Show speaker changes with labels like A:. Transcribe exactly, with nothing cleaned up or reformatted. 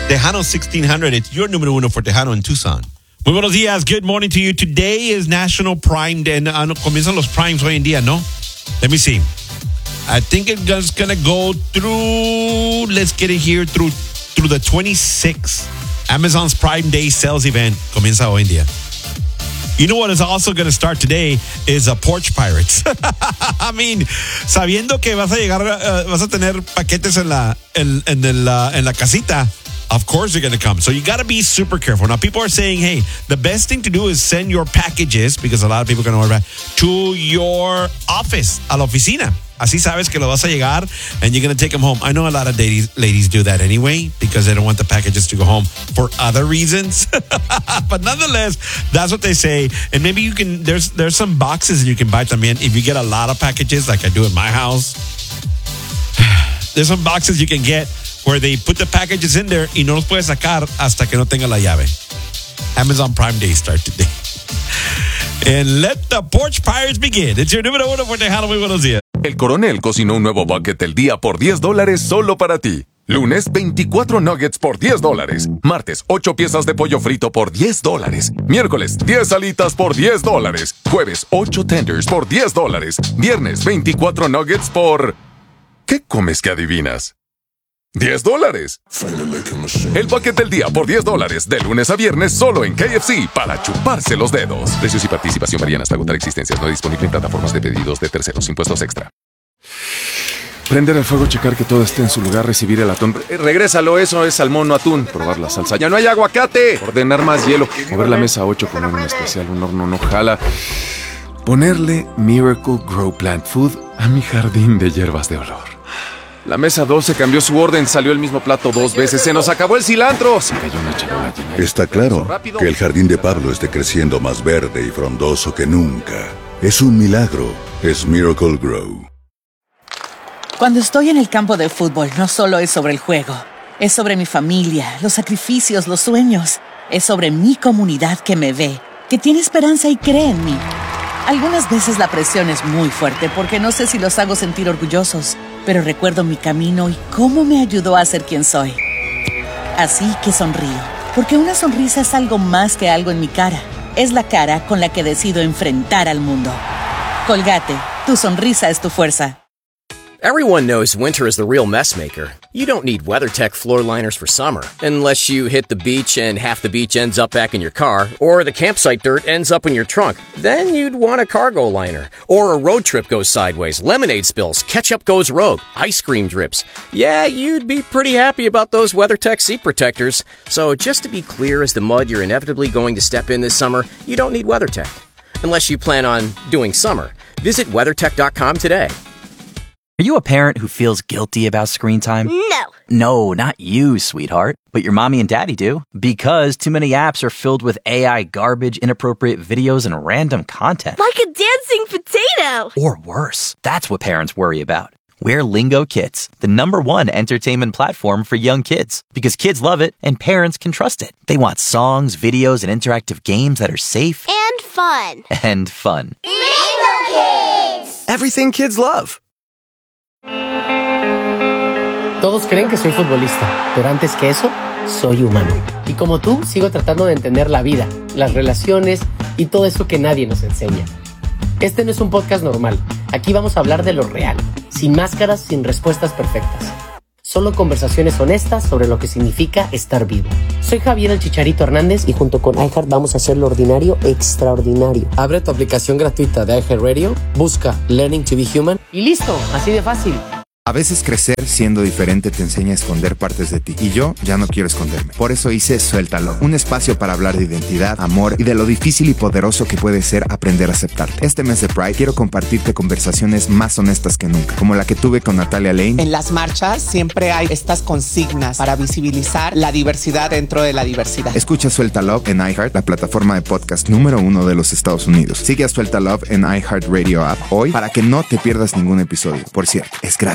A: Tejano sixteen hundred. It's your número uno for Tejano in Tucson. Muy buenos días. Good morning to you. Today is National Prime Day. Uh, no, comienzan los primes hoy en día, ¿no? Let me see. I think it's going to go through, let's get it here, through through the twenty-sixth. Amazon's Prime Day sales event comienza hoy en día. You know what is also going to start today is uh, Porch Pirates. I mean, sabiendo que vas a llegar, uh, vas a tener paquetes en la, en, en, el, uh, en la casita, of course they're going to come. So you got to be super careful. Now, people are saying, hey, the best thing to do is send your packages, because a lot of people are going to order, to your office, a la oficina. Así sabes que lo vas a llegar and you're going to take them home. I know a lot of ladies, ladies do that anyway because they don't want the packages to go home for other reasons. But nonetheless, that's what they say. And maybe you can, there's there's some boxes you can buy también. If you get a lot of packages like I do in my house, there's some boxes you can get where they put the packages in there y no los puedes sacar hasta que no tenga la llave. Amazon Prime Day start today. And let the Porch Pirates begin. It's your número uno for Tejano. Muy buenos días.
B: El Coronel cocinó un nuevo bucket del día por diez dólares solo para ti. Lunes, veinticuatro nuggets por diez dólares. Martes, ocho piezas de pollo frito por diez dólares. Miércoles, diez alitas por diez dólares. Jueves, ocho tenders por diez dólares. Viernes, veinticuatro nuggets por... ¿Qué comes que adivinas? diez dólares. El bucket del día por diez dólares. De lunes a viernes solo en K F C para chuparse los dedos. Precios y participación varían hasta agotar existencias. No disponible en plataformas de pedidos de terceros. Impuestos extra.
C: Prender el fuego, checar que todo esté en su lugar, recibir el atún. Eh, regrésalo, eso es salmón, no atún. Probar la salsa. ¡Ya no hay aguacate! Ordenar más hielo. Mover la mesa a ocho, poner un especial, un horno no jala. Ponerle Miracle Grow Plant Food a mi jardín de hierbas de olor. La mesa doce cambió su orden, salió el mismo plato dos veces. ¡Se nos acabó el cilantro! Se cayó una charola llena.
D: Está claro que el jardín de Pablo esté creciendo más verde y frondoso que nunca. Es un milagro. Es Miracle Grow.
E: Cuando estoy en el campo de fútbol, no solo es sobre el juego. Es sobre mi familia, los sacrificios, los sueños. Es sobre mi comunidad que me ve, que tiene esperanza y cree en mí. Algunas veces la presión es muy fuerte porque no sé si los hago sentir orgullosos, pero recuerdo mi camino y cómo me ayudó a ser quien soy. Así que sonrío, porque una sonrisa es algo más que algo en mi cara. Es la cara con la que decido enfrentar al mundo. Colgate, tu sonrisa es tu fuerza.
F: Everyone knows winter is the real mess maker. You don't need WeatherTech floor liners for summer, unless you hit the beach and half the beach ends up back in your car, or the campsite dirt ends up in your trunk. Then you'd want a cargo liner. Or a road trip goes sideways, lemonade spills, ketchup goes rogue, ice cream drips. Yeah, you'd be pretty happy about those WeatherTech seat protectors. So just to be clear as the mud you're inevitably going to step in this summer, you don't need WeatherTech. Unless you plan on doing summer. Visit WeatherTech dot com today.
G: Are you a parent who feels guilty about screen time?
H: No.
G: No, not you, sweetheart. But your mommy and daddy do. Because too many apps are filled with A I garbage, inappropriate videos, and random content.
H: Like a dancing potato.
G: Or worse. That's what parents worry about. We're Lingo Kids, the number one entertainment platform for young kids. Because kids love it and parents can trust it. They want songs, videos, and interactive games that are safe.
H: And fun.
G: And fun.
H: Lingo Kids.
G: Everything kids love.
I: Todos creen que soy futbolista, pero antes que eso, soy humano. Y como tú, sigo tratando de entender la vida, las relaciones y todo eso que nadie nos enseña. Este no es un podcast normal. Aquí vamos a hablar de lo real, sin máscaras, sin respuestas perfectas. Solo conversaciones honestas sobre lo que significa estar vivo. Soy Javier el Chicharito Hernández y junto con iHeart vamos a hacer lo ordinario extraordinario. Abre tu aplicación gratuita de iHeartRadio, busca Learning to be Human y listo, así de fácil.
J: A veces crecer siendo diferente te enseña a esconder partes de ti. Y yo ya no quiero esconderme. Por eso hice Suéltalo. Un espacio para hablar de identidad, amor y de lo difícil y poderoso que puede ser aprender a aceptarte. Este mes de Pride quiero compartirte conversaciones más honestas que nunca. Como la que tuve con Natalia Lane.
K: En las marchas siempre hay estas consignas para visibilizar la diversidad dentro de la diversidad.
J: Escucha Suelta Love en iHeart, la plataforma de podcast número uno de los Estados Unidos. Sigue a Suelta Love en iHeartRadio app hoy para que no te pierdas ningún episodio. Por cierto, es gratis.